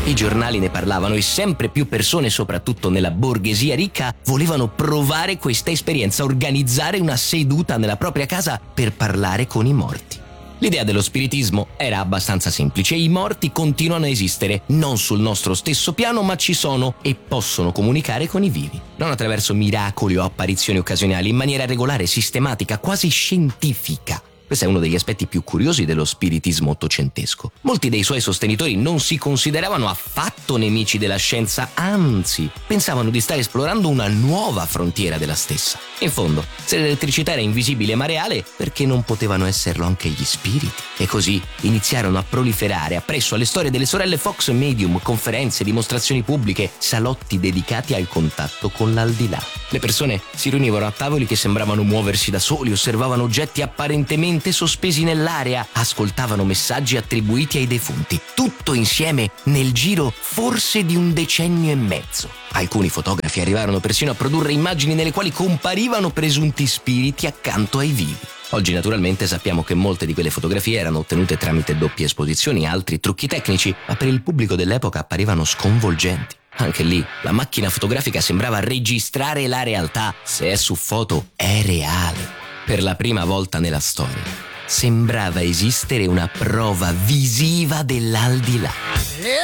I giornali ne parlavano e sempre più persone, soprattutto nella borghesia ricca, volevano provare questa esperienza, organizzare una seduta nella propria casa per parlare con i morti. L'idea dello spiritismo era abbastanza semplice: i morti continuano a esistere, non sul nostro stesso piano, ma ci sono e possono comunicare con i vivi. Non attraverso miracoli o apparizioni occasionali, in maniera regolare, sistematica, quasi scientifica. Questo è uno degli aspetti più curiosi dello spiritismo ottocentesco. Molti dei suoi sostenitori non si consideravano affatto nemici della scienza, anzi, pensavano di stare esplorando una nuova frontiera della stessa. In fondo, se l'elettricità era invisibile ma reale, perché non potevano esserlo anche gli spiriti? E così iniziarono a proliferare appresso alle storie delle sorelle Fox medium, conferenze, dimostrazioni pubbliche, salotti dedicati al contatto con l'aldilà. Le persone si riunivano a tavoli che sembravano muoversi da soli, osservavano oggetti apparentemente sospesi nell'aria, ascoltavano messaggi attribuiti ai defunti, tutto insieme nel giro forse di 1 decennio e mezzo. Alcuni fotografi arrivarono persino a produrre immagini nelle quali comparivano presunti spiriti accanto ai vivi. Oggi naturalmente sappiamo che molte di quelle fotografie erano ottenute tramite doppie esposizioni, altri trucchi tecnici, ma per il pubblico dell'epoca apparivano sconvolgenti. Anche lì, la macchina fotografica sembrava registrare la realtà. Se è su foto, è reale. Per la prima volta nella storia, sembrava esistere una prova visiva dell'aldilà.